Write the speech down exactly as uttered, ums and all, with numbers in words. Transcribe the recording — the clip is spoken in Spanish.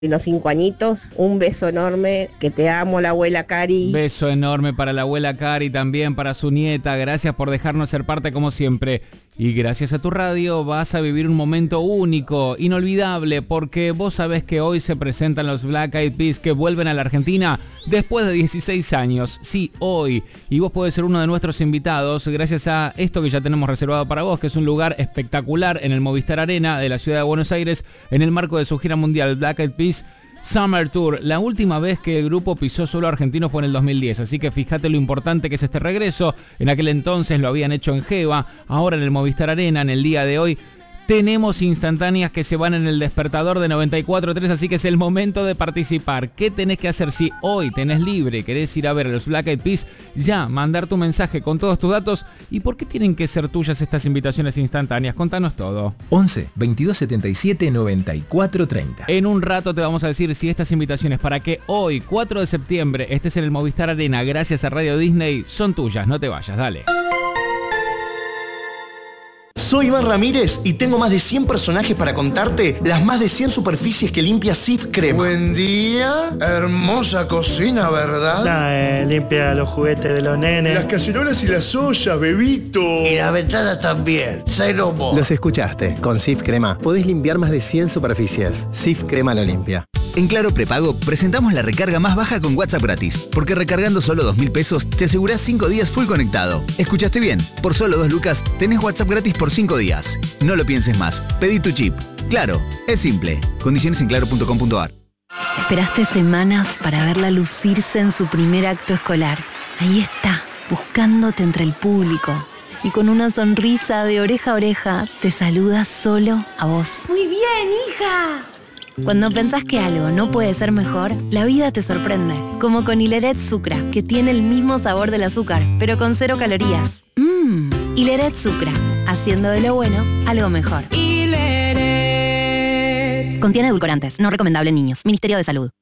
los cinco añitos. Un beso enorme, que te amo, la abuela Cari. Beso enorme para la abuela Cari, también para su nieta. Gracias por dejarnos ser parte como siempre. Y gracias a tu radio vas a vivir un momento único, inolvidable, porque vos sabés que hoy se presentan los Black Eyed Peas que vuelven a la Argentina después de dieciséis años. Sí, hoy. Y vos podés ser uno de nuestros invitados gracias a esto que ya tenemos reservado para vos, que es un lugar espectacular en el Movistar Arena de la ciudad de Buenos Aires, en el marco de su gira mundial Black Eyed Peas Summer Tour. La última vez que el grupo pisó suelo argentino fue en el dos mil diez, así que fíjate lo importante que es este regreso. En aquel entonces lo habían hecho en Geva, ahora en el Movistar Arena, en el día de hoy. Tenemos instantáneas que se van en el despertador de noventa y cuatro punto tres, así que es el momento de participar. ¿Qué tenés que hacer si hoy tenés libre, querés ir a ver a los Black Eyed Peas? Ya, mandar tu mensaje con todos tus datos. ¿Y por qué tienen que ser tuyas estas invitaciones instantáneas? Contanos todo. once, veintidós setenta y siete, noventa y cuatro treinta. En un rato te vamos a decir si estas invitaciones para que hoy, cuatro de septiembre, estés en el Movistar Arena gracias a Radio Disney son tuyas. No te vayas, dale. Soy Iván Ramírez y tengo más de cien personajes para contarte las más de cien superficies que limpia Cif Crema. Buen día, hermosa cocina, ¿verdad? Nah, eh, limpia los juguetes de los nenes. Las cacerolas y las ollas, bebito. Y la ventana también, cero mo. Los escuchaste, con Cif Crema podés limpiar más de cien superficies. Cif Crema lo limpia. En Claro Prepago presentamos la recarga más baja con WhatsApp gratis, porque recargando solo dos mil pesos te asegurás cinco días full conectado. ¿Escuchaste bien? Por solo dos lucas tenés WhatsApp gratis por cinco días. No lo pienses más, pedí tu chip. Claro, es simple. Condiciones en claro punto com punto a r. Esperaste semanas para verla lucirse en su primer acto escolar. Ahí está, buscándote entre el público. Y con una sonrisa de oreja a oreja te saluda solo a vos. ¡Muy bien, hija! Cuando pensás que algo no puede ser mejor, la vida te sorprende. Como con Hileret Sucra, que tiene el mismo sabor del azúcar, pero con cero calorías. Mmm, Hileret Sucra, haciendo de lo bueno algo mejor. Hileret. Contiene edulcorantes, no recomendable en niños. Ministerio de Salud.